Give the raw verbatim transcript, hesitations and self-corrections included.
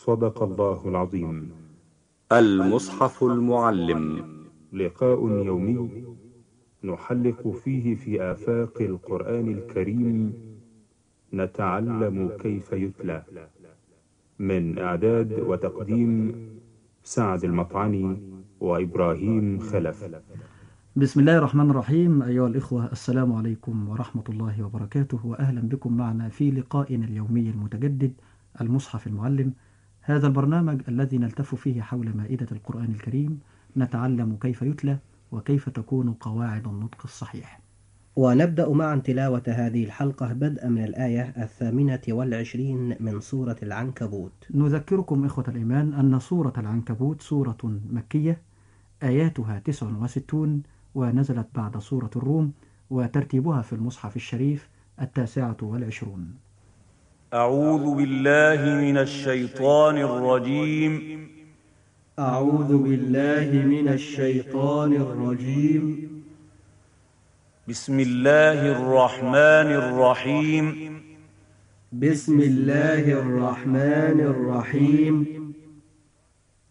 صدق الله العظيم. المصحف المعلم، لقاء يومي نحلق فيه في آفاق القرآن الكريم، نتعلم كيف يتلى. من إعداد وتقديم سعد المطعني وإبراهيم خلف. بسم الله الرحمن الرحيم. أيها الإخوة، السلام عليكم ورحمة الله وبركاته، وأهلا بكم معنا في لقائنا اليومي المتجدد المصحف المعلم. هذا البرنامج الذي نلتف فيه حول مائدة القرآن الكريم، نتعلم كيف يتلى وكيف تكون قواعد النطق الصحيح. ونبدأ معا تلاوة هذه الحلقة بدءا من الآية الثامنة والعشرين من سورة العنكبوت. نذكركم إخوة الإيمان أن سورة العنكبوت سورة مكية، آياتها تسع وستون، ونزلت بعد سورة الروم، وترتيبها في المصحف الشريف التاسعة والعشرون. أعوذ بالله من الشيطان الرجيم. أعوذ بالله من الشيطان الرجيم. بسم الله الرحمن الرحيم. بسم الله الرحمن الرحيم.